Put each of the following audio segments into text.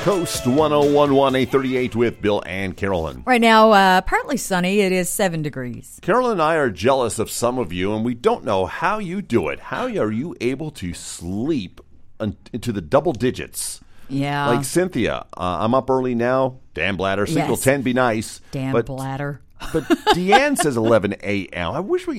Coast 101.1 838 with Bill and Carolyn. Right now, partly sunny. It is 7 degrees. Carolyn and I are jealous of some of you, and we don't know how you do it. How are you able to sleep into the double digits? Yeah. Like Cynthia, I'm up early now. Damn bladder. Sleep till 10, be nice. Damn bladder. But Deanne says 11 a.m.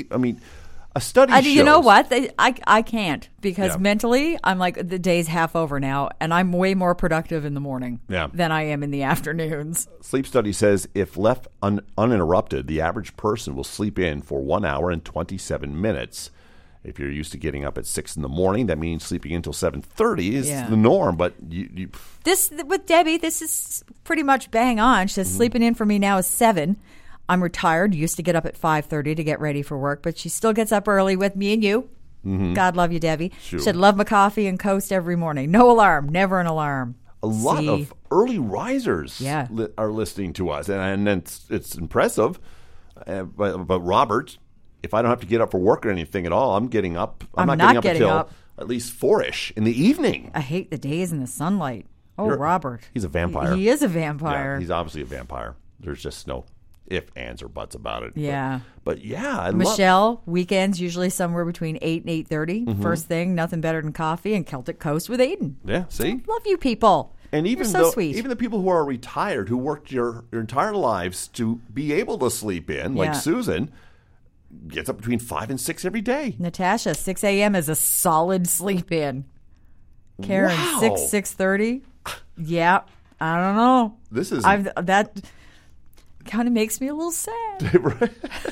A study shows. You know what? I can't because mentally I'm like the day's half over now, and I'm way more productive in the morning than I am in the afternoons. Sleep study says if left uninterrupted, the average person will sleep in for 1 hour and 27 minutes. If you're used to getting up at 6 in the morning, that means sleeping until 7:30 is the norm. But this with Debbie, this is pretty much bang on. She says sleeping in for me now is 7. I'm retired. Used to get up at 5:30 to get ready for work, but she still gets up early with me and you. Mm-hmm. God love you, Debbie. Sure. She'd love my coffee and Coast every morning. No alarm, never an alarm. A lot of early risers are listening to us, and it's impressive. But Robert, if I don't have to get up for work or anything at all, I'm getting up. I'm not getting up until at least 4-ish in the evening. I hate the days in the sunlight. Robert. He's a vampire. He is a vampire. Yeah, he's obviously a vampire. There's just no if, ands, or buts about it. Yeah. But Michelle, weekends usually somewhere between 8 and 8:30. Mm-hmm. First thing, nothing better than coffee and Celtic Coast with Aiden. Yeah, see? Love you people. And even You're so sweet. Even the people who are retired, who worked your entire lives to be able to sleep in, like Susan, gets up between 5 and 6 every day. Natasha, 6 a.m. is a solid sleep in. Karen, 6:30. Yeah, I don't know. This is that kind of makes me a little sad.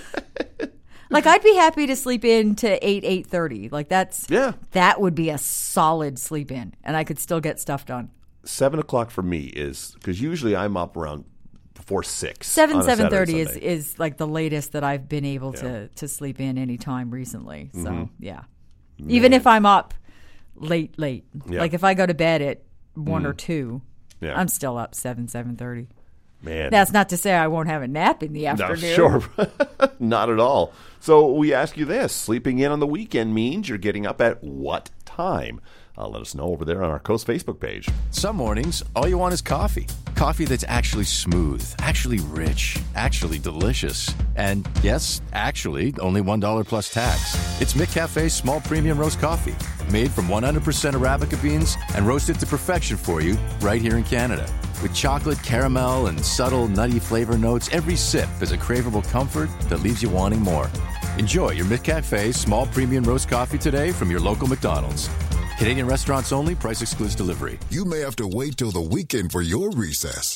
Like I'd be happy to sleep in to 8:30. Like that would be a solid sleep in, and I could still get stuff done. 7 o'clock for me is because usually I'm up around before 6. 7:30 is like the latest that I've been able to sleep in any time recently. So even if I'm up late, like if I go to bed at 1 or 2, I'm still up 7:30. Man, that's not to say I won't have a nap in the afternoon. No, sure, not at all. So we ask you this: sleeping in on the weekend means you're getting up at what time? Let us know over there on our Coast Facebook page. Some mornings, all you want is coffee. Coffee that's actually smooth, actually rich, actually delicious. And yes, actually, only $1 plus tax. It's McCafe's small premium roast coffee. Made from 100% Arabica beans and roasted to perfection for you right here in Canada. With chocolate, caramel, and subtle nutty flavor notes, every sip is a craveable comfort that leaves you wanting more. Enjoy your McCafe small premium roast coffee today from your local McDonald's. Canadian restaurants only. Price excludes delivery. You may have to wait till the weekend for your recess.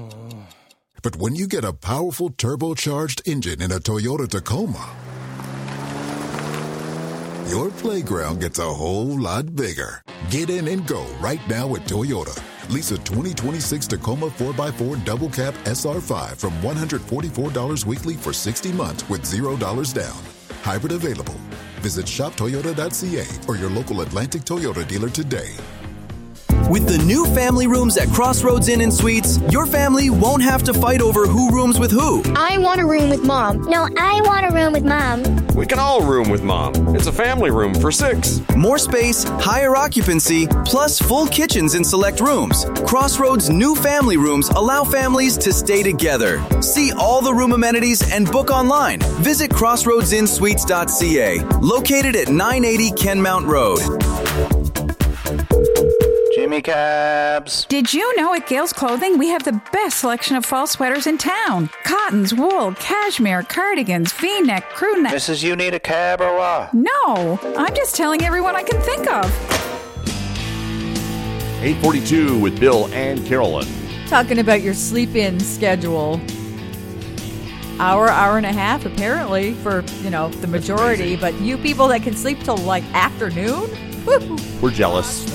But when you get a powerful turbocharged engine in a Toyota Tacoma, your playground gets a whole lot bigger. Get in and go right now at Toyota. Lease a 2026 Tacoma 4x4 Double Cab SR5 from $144 weekly for 60 months with $0 down. Hybrid available. Visit shoptoyota.ca or your local Atlantic Toyota dealer today. With the new family rooms at Crossroads Inn and Suites, your family won't have to fight over who rooms with who. I want a room with Mom. No, I want a room with Mom. We can all room with Mom. It's a family room for 6. More space, higher occupancy, plus full kitchens in select rooms. Crossroads new family rooms allow families to stay together. See all the room amenities and book online. Visit crossroadsinsuites.ca, located at 980 Kenmount Road. Jimmy Cabs. Did you know at Gales Clothing we have the best selection of fall sweaters in town? Cottons, wool, cashmere, cardigans, V-neck, crew neck. Mrs., you need a cab or what? No, I'm just telling everyone I can think of. 8:42 with Bill and Carolyn. Talking about your sleep-in schedule. Hour and a half apparently for, the majority. But you people that can sleep till like afternoon? Woo. We're jealous.